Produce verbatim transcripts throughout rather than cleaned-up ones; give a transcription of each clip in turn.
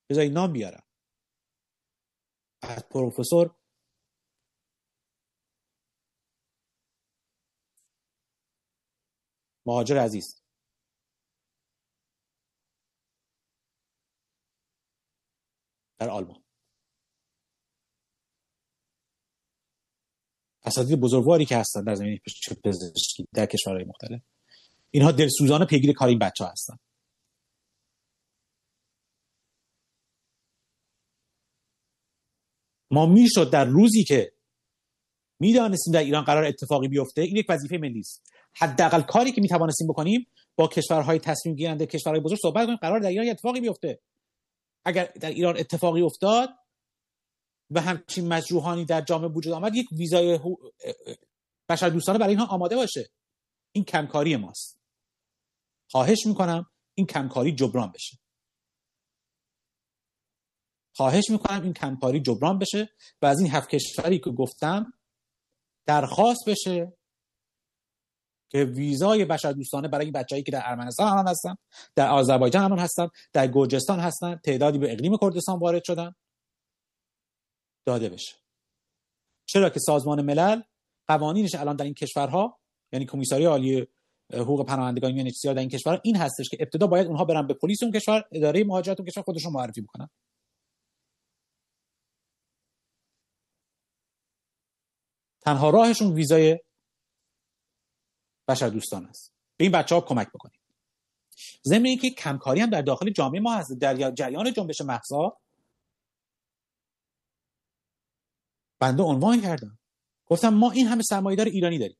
بذارید نام بیارم. از پروفسور مهاجر عزیز، در آلمان، اساتید بزرگواری که هستن در زمینه پزشکی در کشورهای مختلف، اینها دلسوزانه پیگیر کار این بچه‌ها هستن. ما میشد در روزی که میدانستیم در ایران قرار اتفاقی بیفته، این یک وظیفه ملی است، حداقل کاری که میتوانستیم بکنیم با کشورهای تصمیم گیرنده، کشورهای بزرگ صحبت کنیم قرار در ایران اتفاقی بیفته. اگر در ایران اتفاقی افتاد و همچین مجروحانی در جامعه وجود آمد، یک ویزای بشردوستانه برای اینها آماده باشه. این کمکاری ماست. خواهش میکنم این کمکاری جبران بشه. خواهش میکنم این کمکاری جبران بشه و از این هفت کشوری که گفتم درخواست بشه که ویزای بشردوستانه برای این بچه‌هایی که در ارمنستان الان هستن، در آذربایجان الان هستن، در گرجستان هستن، تعدادی به اقلیم کردستان وارد شدن، داده بشه. چرا که سازمان ملل قوانینش الان در این کشورها، یعنی کمیساری عالی حقوق پناهندگان یو ان اچ سی آر در این کشورها این هستش که ابتدا باید اونها برن به پلیس اون کشور، اداره مهاجرت اون کشور خودشون معرفی بکنن. تنها راهشون ویزای بشردوستان است. به این بچه‌ها کمک بکنید. ضمن اینکه کمکاری هم در داخل جامعه ما هست. در جریان جنبش مهسا بنده عنوان کردم، گفتم ما این همه سرمایه‌دار ایرانی داریم،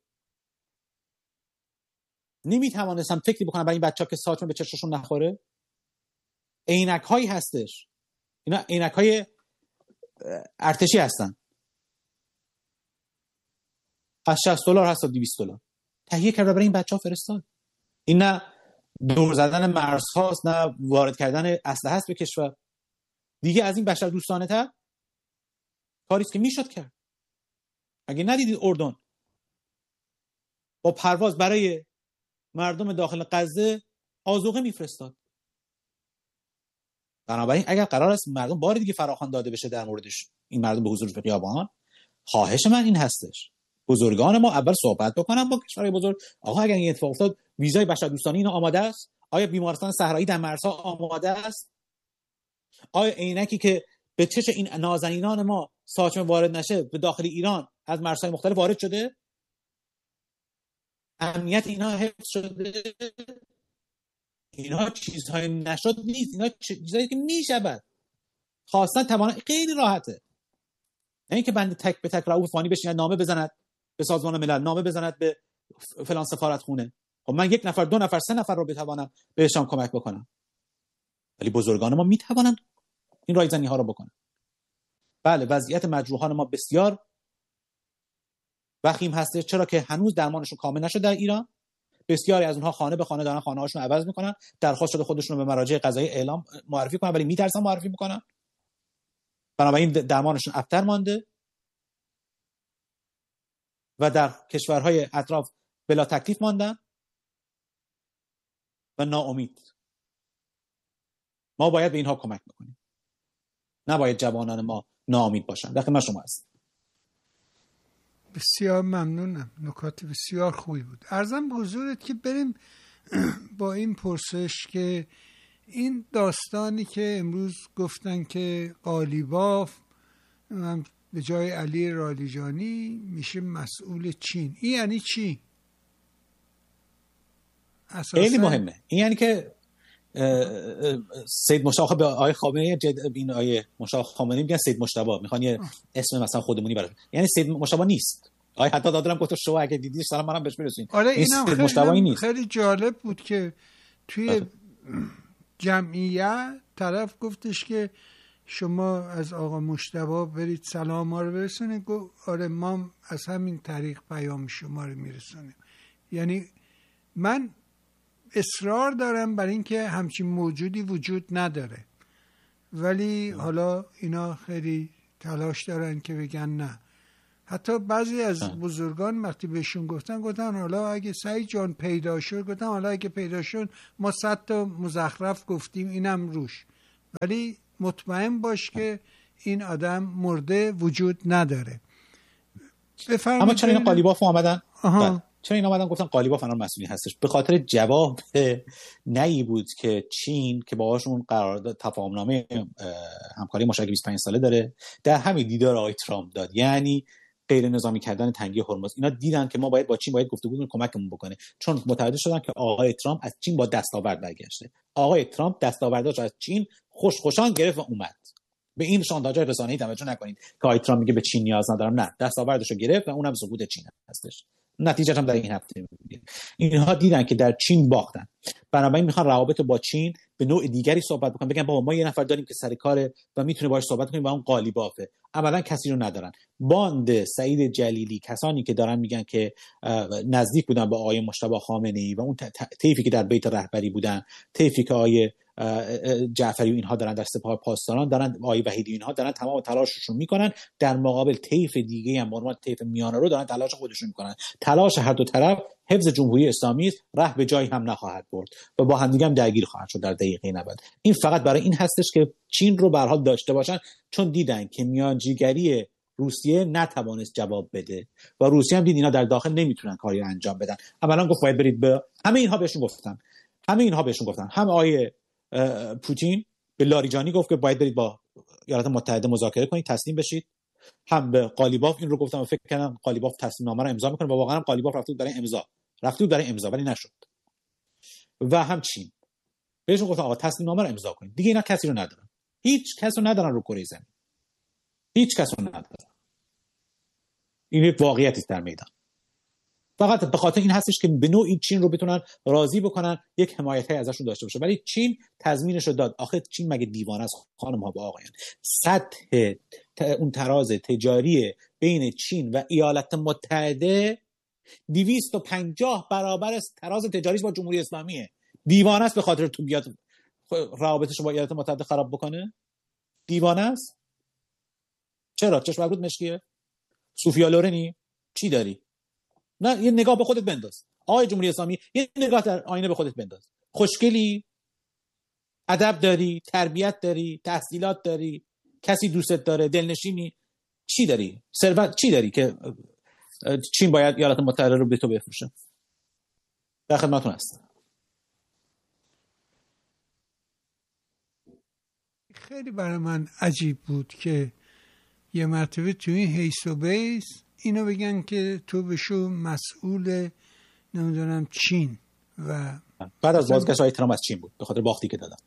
نمیتوانستم فکری بکنم برای این بچه‌ها که ساچمه به چشمشون نخوره. عینک‌هایی هستش، اینا عینک‌های ارتشی هستن، از شصت دلار هست تا دویست دلار، تهیه کرده برای این بچه‌ها فرستاد. این نه دور زدن مرزهاست، نه وارد کردن اسلحه است به کشور. دیگه از این بشر دوستانه تر کاری است که میشد کرد. اگه ندیدید اردن با پرواز برای مردم داخل غزه آذوقه میفرستاد. بنابراین اگر قرار است مردم بار دیگه فراخوان داده بشه در موردش این مردم به حضور خیابان، خواهش من این هستش بزرگان ما اول صحبت بکنن با کشورهای بزرگ. آقا اگر این اتفاق افتاد ویزای بشردوستانه اینا آماده است؟ آیا بیمارستان صحرایی در مرزها آماده است؟ آیا عینکی که به چش این نازنینان ما ساچمه وارد نشه به داخل ایران از مرزهای مختلف وارد شده؟ امنیت اینا حفظ شده؟ اینا چیزهای نشد نیست، اینا چیزایی که میشود. خواستن توانا خیلی راحته. نه اینکه بنده تک به تک رؤوف فانی بشینه نامه بزند به سازمان ملل، نامه بزند به فلان سفارت خونه. خب من یک نفر، دو نفر، سه نفر رو بتوانم بهشون کمک بکنم، ولی بزرگان ما میتوانند این رایزنی ها رو بکنن. بله وضعیت مجروحان ما بسیار وخیم هست، چرا که هنوز درمانشون کامل نشده در ایران. بسیاری از اونها خانه به خانه دارن خانه هاشون عوض میکنن، درخواست شده خودشون رو به مراجع قضایی اعلام معرفی کنن ولی میترسن معرفی میکنن، بنابراین درمانشون ابتر مانده و در کشورهای اطراف بلا تکلیف ماندن و ناامید. ما باید به اینها کمک بکنیم، نباید جوانان ما ناامید باشن. در خدمت شما هستم. بسیار ممنونم، نکات بسیار خوبی بود. عرضم به حضورت که بریم با این پرسش که این داستانی که امروز گفتن که قالیباف به جای علی رالیجانی میشه مسئول چین، این یعنی چی؟ خیلی مهمه. این یعنی که سید مشتاق به آقای خامنه‌ای جد... این آقای مشتاق خامنه‌ای میگن سید مشتاق، میخوان یه اسم مثلا خودمونی براش، یعنی سید مشتاق نیست. آقای حتی دادرم گفت شو اگه دیدیش سلام منم بهش برسونید. آره اینم خیلی, خیلی, خیلی جالب بود که توی جمعیت طرف گفتش که شما از آقا مجتبی برید سلام ما رو برسونید. گفت آره ما از همین طریق پیام شما رو میرسونیم. یعنی من اصرار دارم بر این که همچین موجودی وجود نداره، ولی حالا اینا خیلی تلاش دارن که بگن نه. حتی بعضی از بزرگان وقتی بهشون گفتن گفتن حالا اگه سعید جان پیدا شد، گفتن حالا اگه پیدا شد ما صد تا مزخرف گفتیم اینم روش، ولی مطمئن باش که این آدم مرده وجود نداره. بفرمایید. اما چرا اینا قالیباف اومدن؟ چرا اینا اومدن گفتن قالیباف الان مسئولی هستش؟ به خاطر جواب نهی بود که چین که باهاشون قرارداد تفاهمنامه همکاری مشترک بیست و پنج ساله داره، در همین دیدار آقای ترامپ داد، یعنی غیر نظامی کردن تنگه هرمز. اینا دیدن که ما باید با چین باید گفتگو کنیم کمکمون بکنه، چون متوجه شدن که آقای ترامپ از چین با دستاورد برگشته. آقای ترامپ دستاورداش از چین خوش خوشان گرفت و اومد. به این شانتاژهای رسانه‌ای توجه نکنید که آقای ترامپ میگه به چین نیاز ندارم. نه، دستاوردشو گرفت و اونم سقوط چین هستش. نتیجه‌اش هم در این هفته می‌بینید. اینها دیدن که در چین باختن، بنابراین میخوان روابط با چین به نوع دیگری صحبت بکنن، بگن بابا ما یه نفر داریم که سر کاره و میتونه باهاش صحبت کنیم و اون قالیبافه. عملاً کسی رو ندارن. باند سعید جلیلی، کسانی که دارن میگن که نزدیک بودن با آقای مجتبی خامنه‌ای و اون طیفی که در بیت رهبری بودن، طیفی که آقای جعفری و اینها دارن در سپاه پاسداران دارن، آقای وحیدی و اینها دارن تمام تلاششون میکنن، در مقابل طیف دیگه هم مرمت طیف میانه رو دارن تلاش خودشون میکنن. تلاش هر دو طرف حفظ جمهوری اسلامی است، راه به جایی هم نخواهد برد و با هم دیگه هم درگیر خواهد شد در دقیقه نود. این فقط برای این هستش که چین رو به هر حال داشته باشن، چون دیدن که میانجیگری روسیه نتوانست جواب بده و روسیه هم دید اینا در داخل نمیتونن کاری انجام بدن. اولا گفت باید برید به همه اینها بهشون گفتن. همه اینها بهشون گفتن. هم آیه پوتین به لاریجانی گفت که باید برید با ایالات متحده مذاکره کنید، تسلیم بشید. هم به قالیباف این رو گفتم و فکر کردم قالیباف تصمیم نامه رو امضا میکنه و واقعا قالیباف رفت برای امضا رفت برای امضا ولی نشد. و هم چین بهشون گفتم آقا تصمیم نامه رو امضا کنید. دیگه اینا کسی رو ندارن، هیچ کس رو ندارن رو کره زمین، هیچ کس رو ندارن. این یک واقعیتی است در میدان. فقط به خاطر این هستش که به نوعی چین رو بتونن راضی بکنن، یک حمایتی ازشون داشته باشه. ولی چین تضمینش رو داد. آخه چین مگه دیوانه است خانم ها و آقایان؟ سطح اون تراز تجاری بین چین و ایالات متحده دویست و پنجاه برابر است تراز تجاریش با جمهوری اسلامیه. دیوانه است به خاطر تو بیاد روابطش با ایالات متحده خراب بکنه؟ دیوانه است. چرا؟ چشم ابرود مشکیه؟ سوفیا لورنی چی داری؟ نه، یه نگاه به خودت بنداز. آقای جمهوری اسلامی، یه نگاه در آینه به خودت بنداز. خوشگلی، ادب داری، تربیت داری، تحصیلات داری، کسی دوستت داره، دلنشینی، چی داری؟ ثروت چی داری که چین باید ایالات متحده رو به تو بفروشه؟ در خدمتتون هستم. خیلی برای من عجیب بود که یه مرتبه توی این حیث و بیس اینو بگن که تو بشو مسئول نمیدونم چین و بعد از بازگشت های ترامپ از چین بود به خاطر باختی که دادن.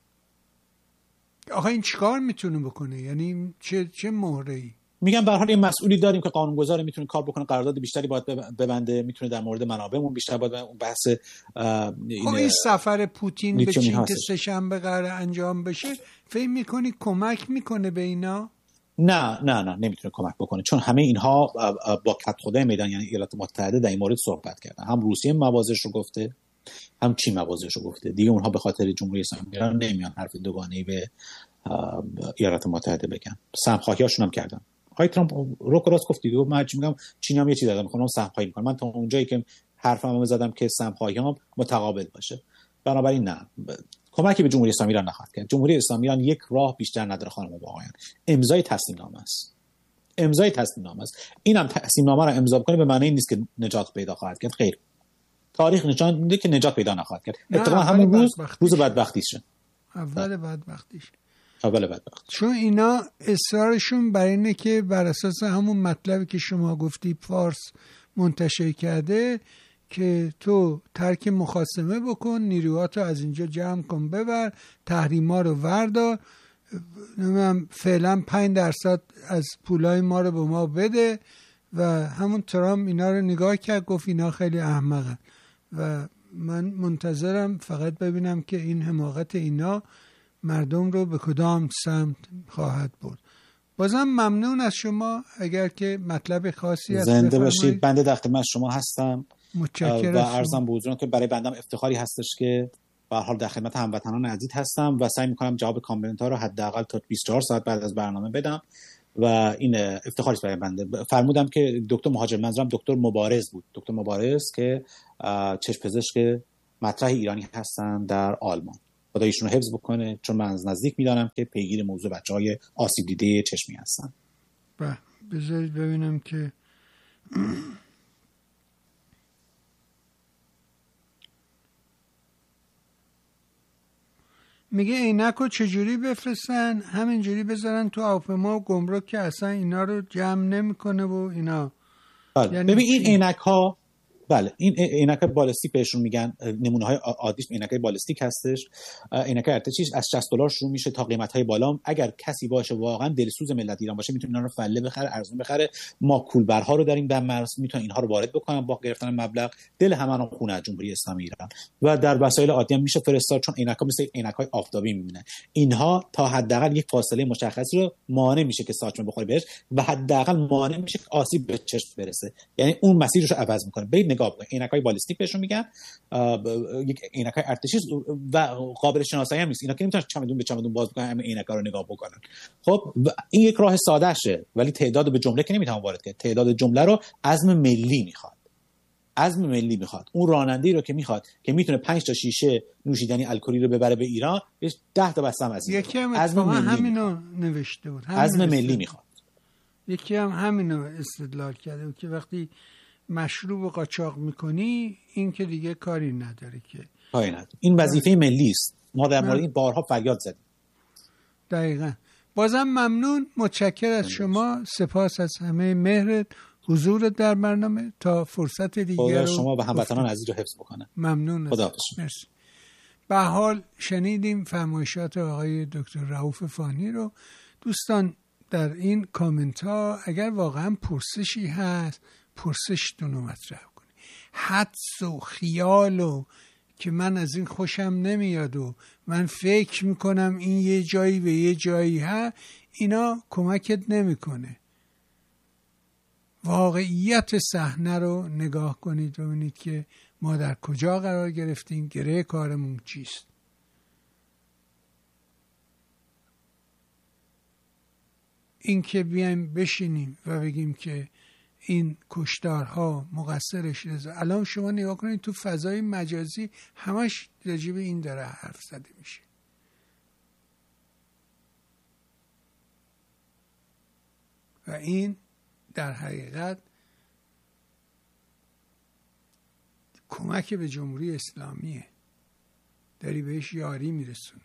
آخه این چیکار میتونه بکنه؟ یعنی چه چه مهره‌ای؟ میگم به هر حال یه مسئولی داریم که قانونگذار، میتونه کار بکنه، قرارداد بیشتری باید ببنده، میتونه در مورد منابعمون بیشتر باید اون بحث این, این سفر پوتین به چین که سه‌شنبه قراره انجام بشه فکر میکنی کمک میکنه به اینا؟ نه نه نه نمیتونه کمک بکنه، چون همه اینها با کت خدای میدان یعنی ایالات متحده در این مورد صحبت کردن. هم روسیه موازش رو گفته، هم چین موازش رو گفته. دیگه اونها به خاطر جمهوری اسلامی ایران نمیان حرف دوگانه‌ای به ایالات متحده بگن. سهم‌خواهی‌هاشون هم کردن. آقای ترامپ رو راست گفت دیگه. من میگم چین هم یه چیز دادم، میخوام سهم‌خواهی کنم. من تا اونجایی که حرفمو زدم که سهم‌خواهی‌ام متقابل باشه. بنابراین نه، کمکی به جمهوری اسلامی ایران نخواهد کرد. جمهوری اسلامی ایران یک راه بیشتر نداره خانم و آقایان، امضای تسلیم نامه است. امضای تسلیم نامه است. اینم تسلیم نامه رو امضا کنه به معنی این نیست که نجات پیدا خواهد کرد. خیر، تاریخ نشان میده که نجات پیدا نخواهد کرد. اتفاقا همون روز روز بدبختیشه. اول بدبختیش. اول بدبخت. چون اینا اصرارشون بر اینه که بر اساس همون مطلبی که شما گفتی فارس منتشر کرده که تو ترک مخاصمه بکن، نیروهاتو از اینجا جمع کن، ببر، تحریما رو وردار، نمیدونم فعلا پنج درصد از پولای ما رو به ما بده. و همون ترامپ اینا رو نگاه کرد، گفت اینا خیلی احمقن و من منتظرم فقط ببینم که این حماقت اینا مردم رو به کدام سمت خواهد برد. بازم ممنون از شما. اگر که مطلب خاصی هست زنده باشید. بنده در خدمت شما هستم. متشکرم. و عرضم به حضورتون که برای بندم افتخاری هستش که به هر حال در خدمت هموطنان عزیز هستم و سعی می‌کنم جواب کامنت‌ها رو حداقل تا بیست و چهار ساعت بعد از برنامه بدم و این افتخاری است برای بنده. فرمودم که دکتر مهاجر منظورم دکتر مبارز بود. دکتر مبارز که چشم پزشک مطرح ایرانی هستن در آلمان. خدا ایشون رو حفظ بکنه، چون من از نزدیک میدانم که پیگیر موضوع بچهای آسیب دیده چشمی هستن. بله بذارید ببینم که میگه عینکو چجوری بفرستن؟ همینجوری بذارن تو هواپیما و گمرک که اصلا اینا رو جمع نمیکنه و اینا. بله. یعنی ببین این عینک ها، بله این عینک بالستیک بهشون میگن، نمونه های عادیش عینک بالستیک هستش. عینک ارتشی از شصت دلار شروع میشه تا قیمت های بالا. اگر کسی باشه واقعا دلسوز ملت ایران باشه میتونه اینا رو فله بخره، ارزون بخره. ما کولبرها رو داریم در مرز، میتونن اینها رو وارد بکنن با گرفتن مبلغ. دل همه رو خونه از جمهوری اسلامی ایران و در وسایل عادی هم میشه فرستاد، چون عینک‌ها مثل عینک‌های آفتابی میمونه. اینها تا حداقل یک فاصله مشخصی رو مانع میشه که ساچمه بخوره بهش و حداقل مانع میشه که آسیب به چشم برسه، یعنی اون مسیرش رو عوض میکنه. برید نگاه بکنید، عینک‌های بالستیک بهشون میگن، یک عینک‌های ارتشی و قابل شناسایی هم نیست. اینا که نمیتونن چمدون به چمدون باز بکنن همین عینک‌ها رو نگاه بکنن. خب این یک راه ساده شه، ولی تعداد به جمله که نمیتونن وارد کنه. تعداد جمله رو عزم ملی میخواد. عزم ملی میخواد. اون راننده‌ای رو که میخواد که میتونه پنج تا شیشه نوشیدنی الکلی رو ببره به ایران، بهش ده تا بسته هم از این. یکی هم عزم همینو نوشته بود. عزم ملی میخواد. یکی هم همینو استدلال کرده بود که وقتی مشروب قاچاق میکنی این که دیگه کاری نداره که کاری نداره. این وظیفه ملی است. ما در مورد این بارها فریاد زدیم. دقیقاً. بازم ممنون، متشکر از شما، سپاس از همه مهرت، حضور در برنامه. تا فرصت دیگر رو شما و هموطنان عزیز رو حفظ بکنه. ممنون. خدا مرسی. به حال شنیدیم فرمایشات آقای دکتر رؤوف فانی رو. دوستان در این کامنت ها اگر واقعا پرسشی هست پرسشتون رو مطرح کنید. حدس و خیال و که من از این خوشم نمیاد و من فکر میکنم این یه جایی به یه جایی ها، اینا کمکت نمیکنه. واقعیت صحنه رو نگاه کنید و ببینید که ما در کجا قرار گرفتیم، گره کارمون چیست. این که بیایم بشینیم و بگیم که این کشتارها مقصرش رضا، الان شما نگاه کنید تو فضای مجازی همش راجع به این داره حرف زده میشه. و این در حقیقت کمک به جمهوری اسلامیه، داری بهش یاری میرسونه.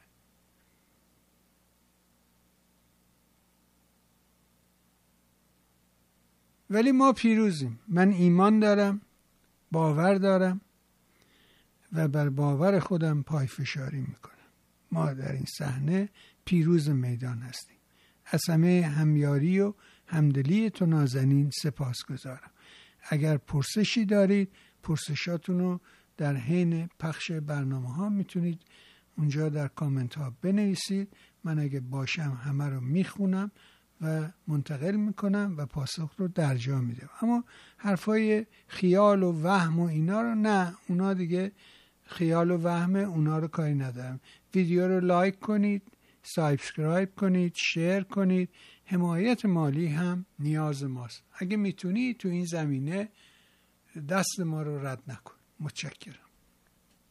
ولی ما پیروزیم. من ایمان دارم، باور دارم و بر باور خودم پایفشاری میکنم. ما در این صحنه پیروز میدان هستیم. از همه همیاری و همدلی تو نازنین سپاسگزارم. اگر پرسشی دارید پرسشاتون رو در حین پخش برنامه ها میتونید اونجا در کامنت ها بنویسید. من اگه باشم همه رو میخونم و منتقل میکنم و پاسخ رو درجا میدم. اما حرفای خیال و وهم و اینا رو نه، اونا دیگه خیال و وهمه، اونا رو کاری ندارم. ویدیو رو لایک کنید، سابسکرایب کنید، شیر کنید. حمایت مالی هم نیاز ماست. اگه میتونی تو این زمینه دست ما رو رد نکن. متشکرم.